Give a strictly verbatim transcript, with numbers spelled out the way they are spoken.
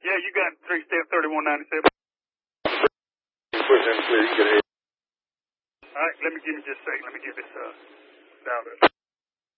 Yeah, you got three step thirty-one ninety-seven. Push in clear. You can get All right, let me give me just a second. Let me get this uh, down there.